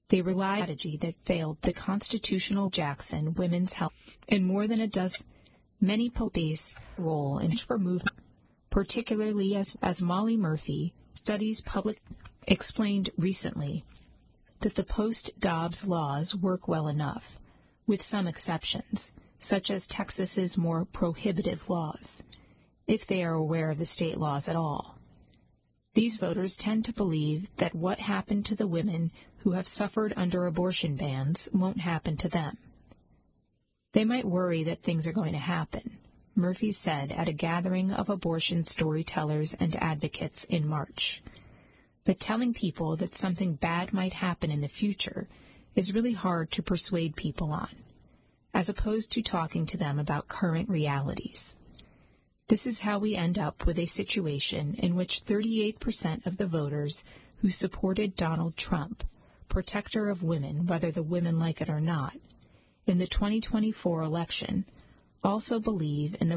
They relied on a strategy that failed the constitutional Jackson Women's Health and more than a dozen. Many police role in for movement, particularly as Molly Murphy, Studies Public, explained recently that the post-Dobbs laws work well enough, with some exceptions, such as Texas's more prohibitive laws, if they are aware of the state laws at all. These voters tend to believe that what happened to the women who have suffered under abortion bans won't happen to them. They might worry that things are going to happen, Murphy said at a gathering of abortion storytellers and advocates in March. But telling people that something bad might happen in the future is really hard to persuade people on, as opposed to talking to them about current realities. This is how we end up with a situation in which 38% of the voters who supported Donald Trump, protector of women whether the women like it or not, in the 2024 election, also believe in the